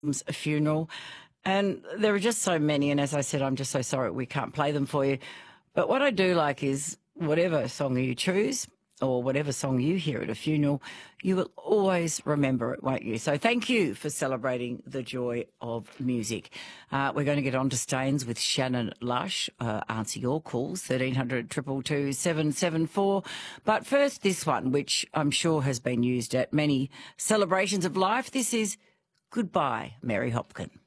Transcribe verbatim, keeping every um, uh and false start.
a funeral. And there are just so many. And as I said, I'm just so sorry we can't play them for you. But what I do like is whatever song you choose or whatever song you hear at a funeral, you will always remember it, won't you? So thank you for celebrating the joy of music. Uh, we're going to get on to Staines with Shannon Lush. Uh, answer your calls, thirteen hundred, two two two, seven seven four. But first, this one, which I'm sure has been used at many celebrations of life. This is Goodbye, Mary Hopkin.